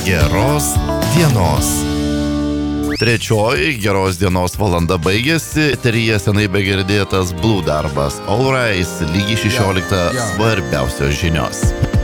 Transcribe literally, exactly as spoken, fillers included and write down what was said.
Geros dienos. Trečioji geros dienos valanda baigėsi, eteryje senai begirdėtas Blue darbas. All Rise, lygiai šešioliktą Jo, jo. svarbiausios žinios.